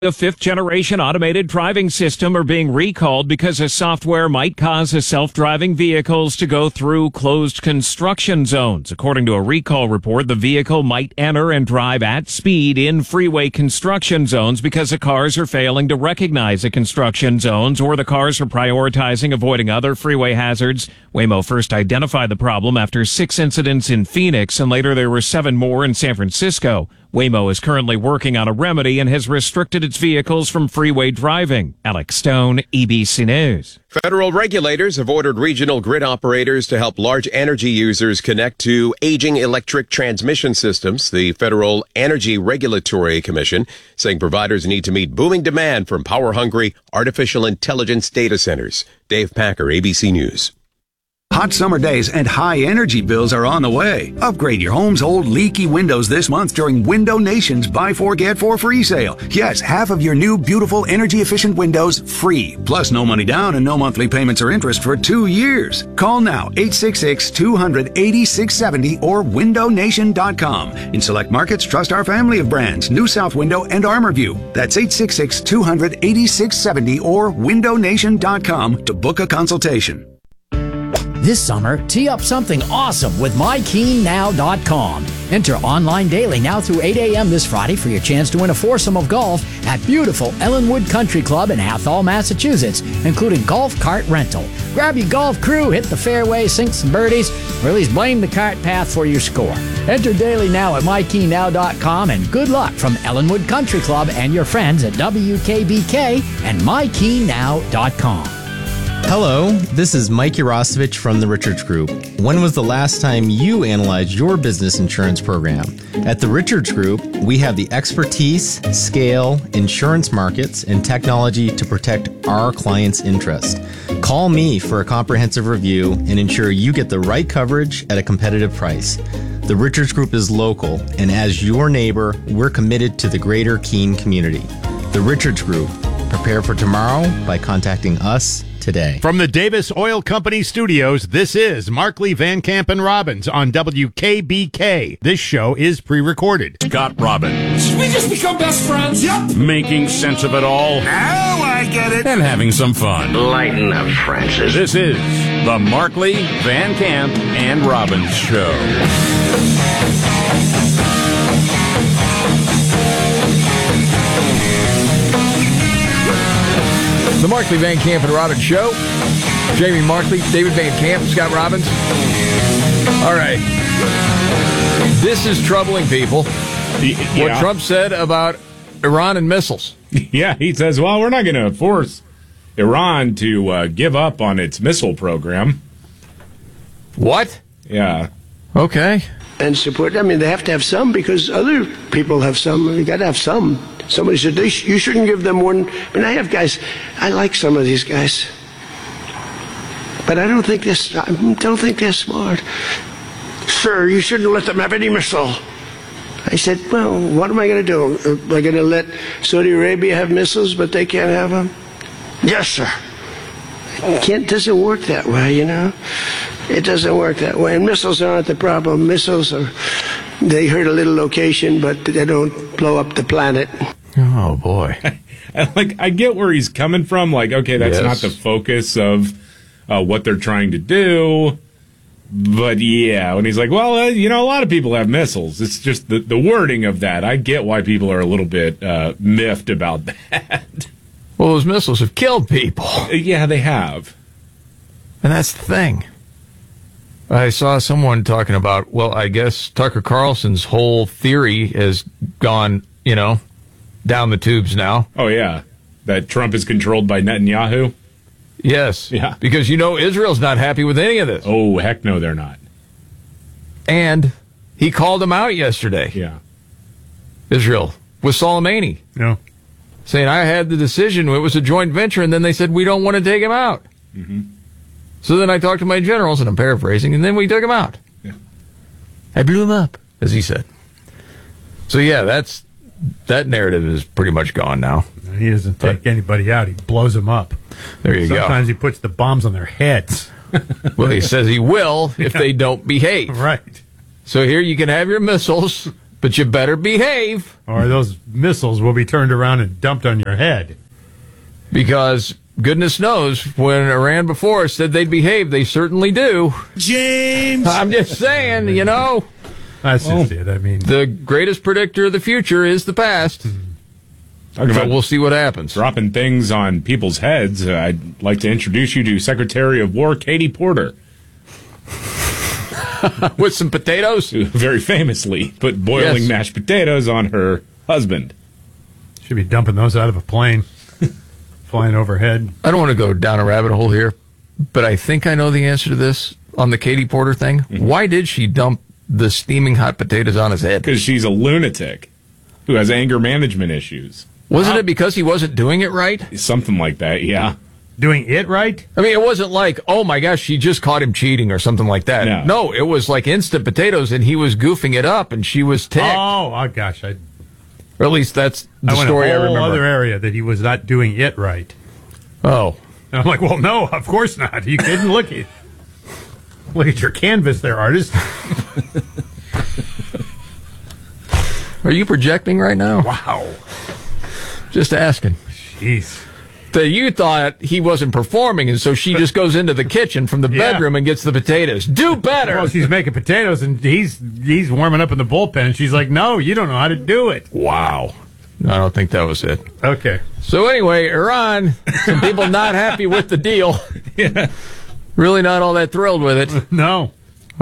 A fifth-generation automated driving system are being recalled because a software might cause a self-driving vehicles to go through closed construction zones. According to a recall report, the vehicle might enter and drive at speed in freeway construction zones because the cars are failing to recognize the construction zones, or the cars are prioritizing avoiding other freeway hazards. Waymo first identified the problem after 6 incidents in Phoenix, and later there were 7 more in San Francisco. Waymo is currently working on a remedy and has restricted its vehicles from freeway driving. Alex Stone, EBC News. Federal regulators have ordered regional grid operators to help large energy users connect to aging electric transmission systems. The Federal Energy Regulatory Commission saying providers need to meet booming demand from power-hungry artificial intelligence data centers. Dave Packer, ABC News. Hot summer days and high energy bills are on the way. Upgrade your home's old leaky windows this month during Window Nation's Buy 4 Get 4 free sale. Yes, half of your new beautiful energy efficient windows free. Plus no money down and no monthly payments or interest for 2 years. Call now 866-200-8670 or windownation.com. In select markets, trust our family of brands, New South Window and ArmorView. That's 866-200-8670 or windownation.com to book a consultation. This summer, tee up something awesome with MyKeenNow.com. Enter online daily now through 8 a.m. this Friday for your chance to win a foursome of golf at beautiful Ellenwood Country Club in Athol, Massachusetts, including golf cart rental. Grab your golf crew, hit the fairway, sink some birdies, or at least blame the cart path for your score. Enter daily now at MyKeenNow.com, and good luck from Ellenwood Country Club and your friends at WKBK and MyKeenNow.com. Hello, this is Mike Urosevich from the Richards Group. When was the last time you analyzed your business insurance program? At the Richards Group, we have the expertise, scale, insurance markets, and technology to protect our clients' interest. Call me for a comprehensive review and ensure you get the right coverage at a competitive price. The Richards Group is local, and as your neighbor, we're committed to the greater Keene community. The Richards Group. Prepare for tomorrow by contacting us today. From the Davis Oil Company studios, this is Markley, Van Camp, and Robbins on WKBK. This show is pre-recorded. Scott Robbins. Did we just become best friends? Yep. Making sense of it all. Now I get it. And having some fun. Lighten up, Francis. This is the Markley, Van Camp, and Robbins Show. The Markley, Van Camp, and Robbins Show. Jamie Markley, David Van Camp, Scott Robbins. All right. This is troubling people. Yeah. What Trump said about Iran and missiles. Yeah, he says, well, we're not going to force Iran to give up on its missile program. What? Yeah. Okay. And support, I mean, they have to have some because other people have some. You got to have some. Somebody said, you shouldn't give them one. I mean, I have guys, I like some of these guys. But I don't think they're smart. Sir, you shouldn't let them have any missile. I said, well, what am I going to do? Am I going to let Saudi Arabia have missiles, but they can't have them? Yes, sir. It doesn't work that way, you know? It doesn't work that way. And missiles aren't the problem. Missiles they hurt a little location, but they don't blow up the planet. Oh, boy. I get where he's coming from. Like, okay, that's not the focus of what they're trying to do. But, yeah, when he's like, well, a lot of people have missiles. It's just the wording of that. I get why people are a little bit miffed about that. Well, those missiles have killed people. Yeah, they have. And that's the thing. I saw someone talking about, well, I guess Tucker Carlson's whole theory has gone, down the tubes now. Oh, yeah. That Trump is controlled by Netanyahu? Yes. Yeah. Because, Israel's not happy with any of this. Oh, heck no, they're not. And he called him out yesterday. Yeah. Israel, with Soleimani. Yeah. Saying, I had the decision, it was a joint venture, and then they said, we don't want to take him out. Mm-hmm. So then I talked to my generals, and I'm paraphrasing, and then we took him out. Yeah. I blew him up, as he said. So, yeah, that narrative is pretty much gone now. He doesn't take anybody out. He blows them up. There you go. Sometimes he puts the bombs on their heads. Well, he says he will if they don't behave. Right. So here you can have your missiles, but you better behave. Or those missiles will be turned around and dumped on your head. Because goodness knows, when Iran before said they'd behave, they certainly do. James! I'm just saying, you know. That's just it. I mean, the greatest predictor of the future is the past. So we'll see what happens. Dropping things on people's heads. I'd like to introduce you to Secretary of War Katie Porter. With some potatoes? Who very famously put boiling mashed potatoes on her husband. Should be dumping those out of a plane. Flying overhead. I don't want to go down a rabbit hole here, but I think I know the answer to this on the Katie Porter thing. Mm-hmm. Why did she dump the steaming hot potatoes on his head? Because she's a lunatic who has anger management issues. Wasn't it because he wasn't doing it right? Something like that, yeah. Doing it right? I mean, it wasn't like, oh my gosh, she just caught him cheating or something like that. No, it was like instant potatoes, and he was goofing it up, and she was ticked. Oh gosh. Or at least that's the story I remember. A whole other area that he was not doing it right. Oh. And I'm like, well, no, of course not. Are you kidding? Look at your canvas there, artist. Are you projecting right now? Wow. Just asking. Jeez. That you thought he wasn't performing, and so she just goes into the kitchen from the bedroom and gets the potatoes. Do better. Well, she's making potatoes, and he's warming up in the bullpen, and she's like, no, you don't know how to do it. Wow. No, I don't think that was it. Okay. So anyway, Iran, some people not happy with the deal. Yeah. Really not all that thrilled with it. No.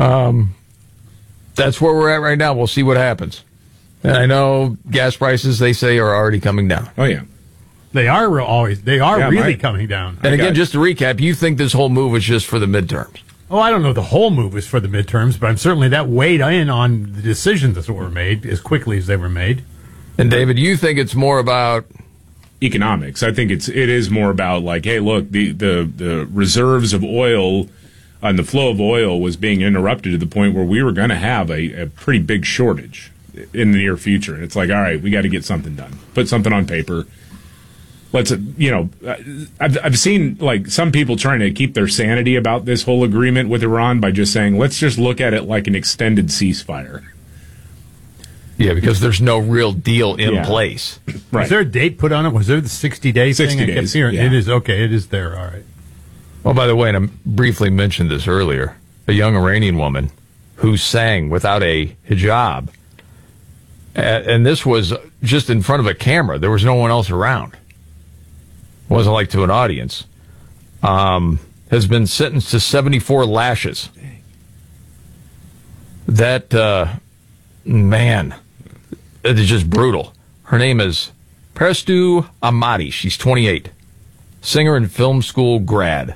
That's where we're at right now. We'll see what happens. And I know gas prices, they say, are already coming down. Oh, yeah. They are really coming down. And again, just to recap, you think this whole move was just for the midterms? Oh, I don't know. The whole move was for the midterms, but certainly that weighed in on the decisions that were made as quickly as they were made. And David, you think it's more about economics? I think it is more about like, hey, look, the reserves of oil and the flow of oil was being interrupted to the point where we were going to have a pretty big shortage in the near future. And it's like, all right, we got to get something done. Put something on paper. Let's, I've seen like some people trying to keep their sanity about this whole agreement with Iran by just saying, let's just look at it like an extended ceasefire. Yeah, because there's no real deal in place. Right. Was there a date put on it? Was there the 60-day thing? 60 days. I kept hearing. Yeah. It is okay. It is there. All right. Well, by the way, and I briefly mentioned this earlier, a young Iranian woman who sang without a hijab, and this was just in front of a camera. There was no one else around. It wasn't like to an audience. Has been sentenced to 74 lashes. That, man, it is just brutal. Her name is Prestu Ahmadi. She's 28. Singer and film school grad.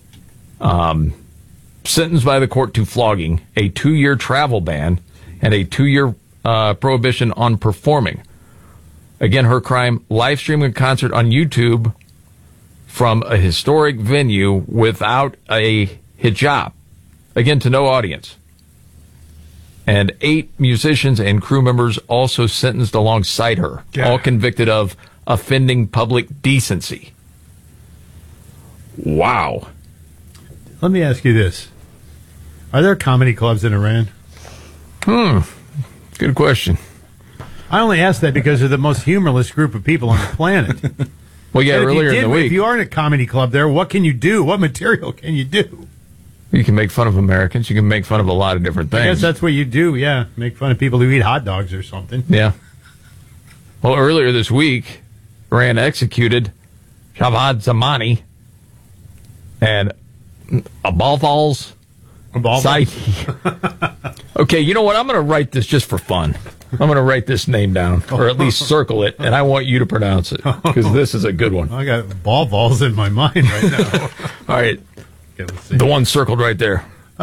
Sentenced by the court to flogging, a 2-year travel ban, and a 2-year prohibition on performing. Again, her crime, live streaming a concert on YouTube from a historic venue without a hijab. Again, to no audience. And 8 musicians and crew members also sentenced alongside her, all convicted of offending public decency. Wow. Let me ask you this. Are there comedy clubs in Iran? Good question. I only ask that because they're the most humorless group of people on the planet. Well, yeah, earlier in the week. If you are in a comedy club there, what can you do? What material can you do? You can make fun of Americans. You can make fun of a lot of different things. I guess that's what you do, yeah. Make fun of people who eat hot dogs or something. Yeah. Well, earlier this week, Iran executed Javad Zamani and Abalfals Saidi. Okay, you know what? I'm going to write this just for fun. I'm going to write this name down, or at least circle it, and I want you to pronounce it, because this is a good one. I got balls in my mind right now. All right. Okay, let's see. The one circled right there.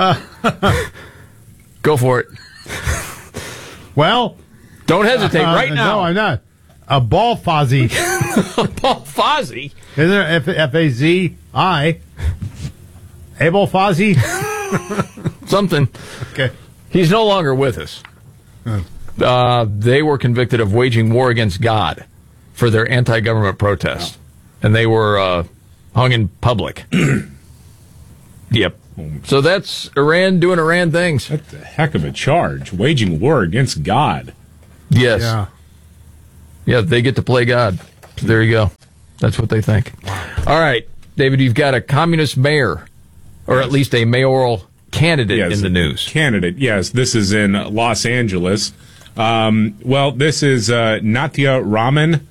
Go for it. Well, don't hesitate right now. No, I'm not. A ball fozzie. Ball fozzie? Isn't there F-A-Z-I? Abel Fozzie? Something. Okay. He's no longer with us. They were convicted of waging war against God for their anti-government protest. And they were hung in public. Yep. So that's Iran doing Iran things. That's a heck of a charge. Waging war against God. Yes. Yeah. Yeah, they get to play God. So there you go. That's what they think. All right, David, you've got a communist mayor, or at least a mayoral candidate in the news. Candidate, yes. This is in Los Angeles. This is Natia Raman.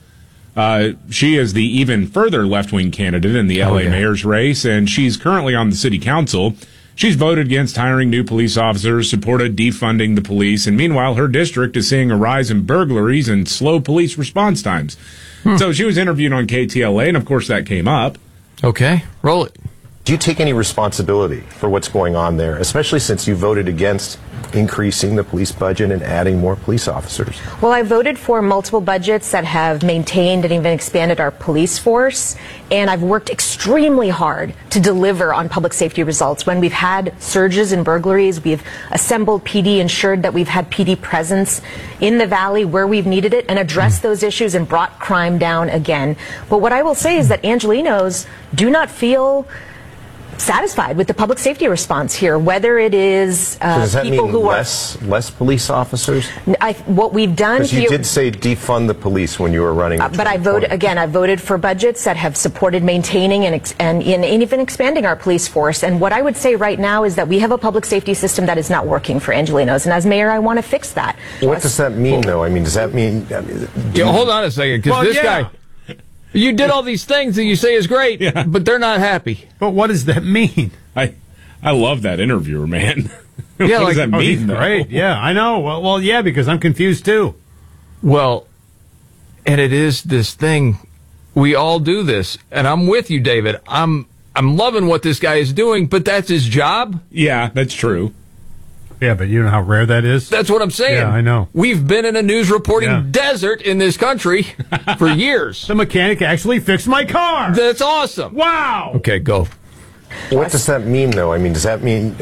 She is the even further left-wing candidate in the LA mayor's race, and she's currently on the city council. She's voted against hiring new police officers, supported defunding the police, and meanwhile, her district is seeing a rise in burglaries and slow police response times. So she was interviewed on KTLA, and of course that came up. Okay, roll it. Do you take any responsibility for what's going on there, especially since you voted against increasing the police budget and adding more police officers? Well, I voted for multiple budgets that have maintained and even expanded our police force, and I've worked extremely hard to deliver on public safety results. When we've had surges in burglaries, we've assembled PD, ensured that we've had PD presence in the valley where we've needed it, and addressed those issues and brought crime down again. But what I will say is that Angelenos do not feel satisfied with the public safety response here, whether it is does that people mean who less police officers? What we've done because here, you did say defund the police when you were running. But I voted for budgets that have supported maintaining and even expanding our police force. And what I would say right now is that we have a public safety system that is not working for Angelenos, and as mayor, I want to fix that. What does that mean, though? I mean, does that mean? Hold on a second, because guy. You did all these things that you say is great, but they're not happy. But what does that mean? I love that interviewer, man. What does that mean? Great. Yeah, I know. Well, yeah, because I'm confused too. Well, and it is this thing. We all do this, and I'm with you, David. I'm loving what this guy is doing, but that's his job. Yeah, that's true. Yeah, but you know how rare that is? That's what I'm saying. Yeah, I know. We've been in a news reporting desert in this country for years. The mechanic actually fixed my car. That's awesome. Wow. Okay, go. What does that mean, though? I mean, does that mean,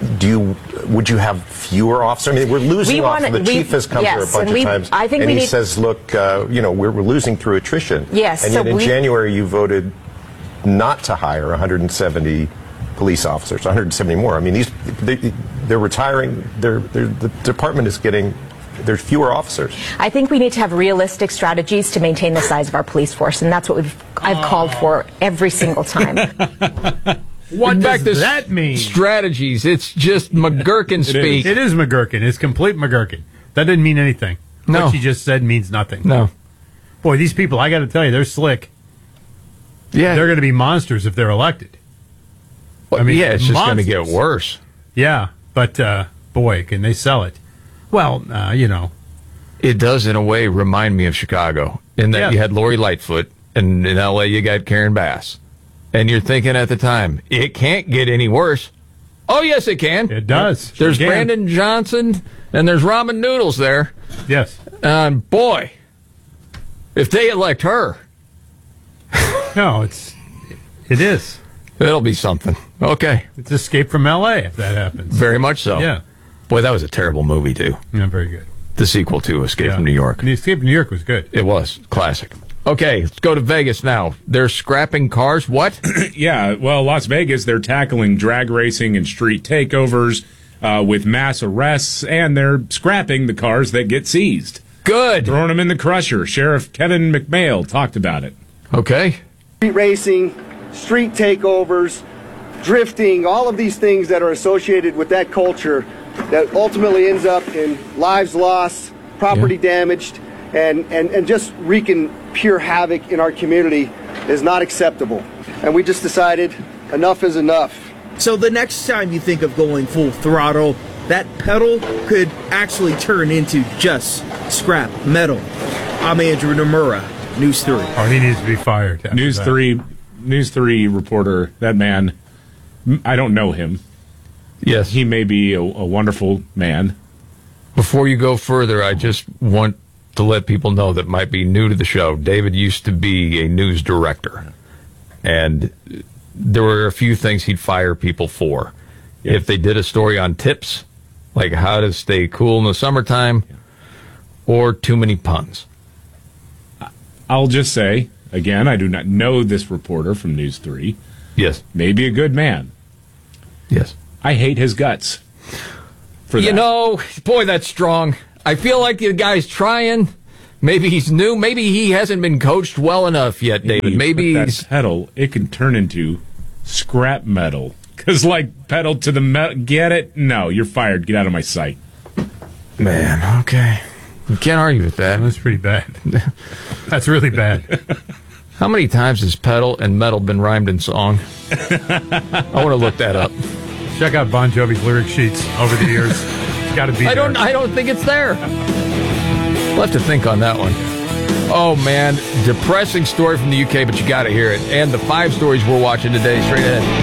would you have fewer officers? I mean, we're losing officers. The chief has come here a bunch of times, and he says, look, we're losing through attrition. Yes. And yet in January you voted not to hire 170 police officers, 170 more. I mean, they're retiring. The department is getting. There's fewer officers. I think we need to have realistic strategies to maintain the size of our police force, and that's what I've called for every single time. What does that mean? Strategies. It's just McGurkin speak. It is McGurkin. It's complete McGurkin. That didn't mean anything. No. What you just said means nothing. No. Boy, these people, I got to tell you, they're slick. Yeah. They're going to be monsters if they're elected. Well, it's just going to get worse. Yeah, but boy, can they sell it. Well, It does, in a way, remind me of Chicago, in that you had Lori Lightfoot, and in L.A. you got Karen Bass. And you're thinking at the time, it can't get any worse. Oh, yes, it can. It does. There's Brandon Johnson, and there's ramen noodles there. Yes. And boy, if they elect her. No, it is. It'll be something. Okay. It's Escape from L.A. if that happens. Very much so. Yeah. Boy, that was a terrible movie, too. Yeah, very good. The sequel to Escape from New York. The Escape from New York was good. It was. Classic. Okay, let's go to Vegas now. They're scrapping cars. What? Yeah, well, Las Vegas, they're tackling drag racing and street takeovers with mass arrests, and they're scrapping the cars that get seized. Good. Throwing them in the crusher. Sheriff Kevin McMail talked about it. Okay. Street racing, street takeovers, drifting, all of these things that are associated with that culture that ultimately ends up in lives lost, property damaged, and just wreaking pure havoc in our community is not acceptable. And we just decided enough is enough. So the next time you think of going full throttle, that pedal could actually turn into just scrap metal. I'm Andrew Nomura, News 3. Oh, he needs to be fired. News 3 reporter, that man, I don't know him. Yes. He may be a wonderful man. Before you go further, I just want to let people know that might be new to the show. David used to be a news director, and there were a few things he'd fire people for. Yes. If they did a story on tips, like how to stay cool in the summertime, or too many puns. I'll just say, again, I do not know this reporter from News 3. Yes. Maybe a good man. Yes. I hate his guts. For that. You know, boy, that's strong. I feel like the guy's trying. Maybe he's new. Maybe he hasn't been coached well enough yet, David. Maybe that pedal, it can turn into scrap metal. Because, like, pedal to the metal, get it? No, you're fired. Get out of my sight. Man, okay. You can't argue with that. That's pretty bad. That's really bad. How many times has pedal and metal been rhymed in song? I want to look that up. Check out Bon Jovi's lyric sheets over the years. It's got to be I don't think it's there. We'll have to think on that one. Oh, man. Depressing story from the UK, but you got to hear it. And the 5 stories we're watching today straight ahead.